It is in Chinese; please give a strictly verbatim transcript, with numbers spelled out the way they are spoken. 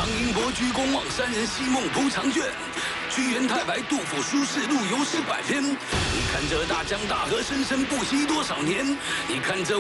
苍鹰伯居公望山人西梦铺长卷，屈原太白杜甫书士路游诗百篇。你看这大江大河深深不息多少年，你看这